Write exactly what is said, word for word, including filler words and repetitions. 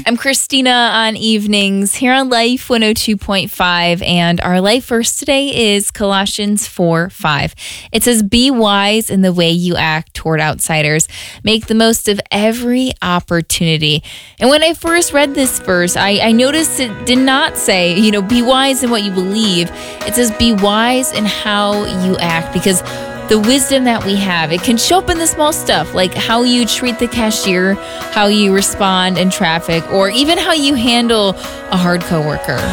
I'm Christina on evenings here on Life one oh two point five, and our life verse today is Colossians four five. It says, "Be wise in the way you act toward outsiders. Make the most of every opportunity." And when I first read this verse, I, I noticed it did not say, you know, be wise in what you believe. It says, be wise in how you act, because the wisdom that we have, it can show up in the small stuff, like how you treat the cashier, how you respond in traffic, or even how you handle a hard coworker.